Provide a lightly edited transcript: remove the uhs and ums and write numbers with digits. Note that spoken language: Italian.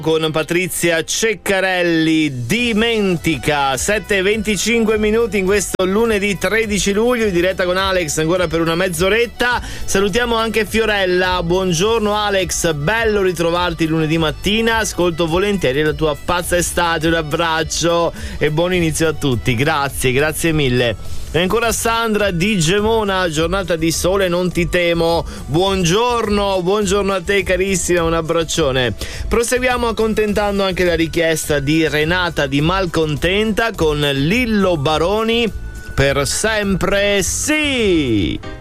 Con Patrizia Ceccarelli, Dimentica, 7:25 minuti in questo lunedì 13 luglio, in diretta con Alex ancora per una mezz'oretta. Salutiamo anche Fiorella. Buongiorno Alex, bello ritrovarti lunedì mattina, ascolto volentieri la tua pazza estate, un abbraccio e buon inizio a tutti. Grazie mille. E ancora Sandra di Gemona, giornata di sole, non ti temo. Buongiorno a te carissima, un abbraccione. Proseguiamo accontentando anche la richiesta di Renata di Malcontenta con Lillo Baroni, Per sempre sì.